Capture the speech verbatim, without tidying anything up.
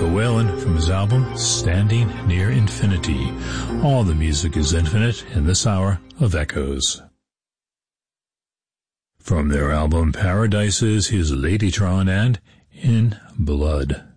Michael Whalen from his album Standing Near Infinity. All the music is infinite in this hour of Echoes. From their album Paradises, here's Ladytron and In Blood.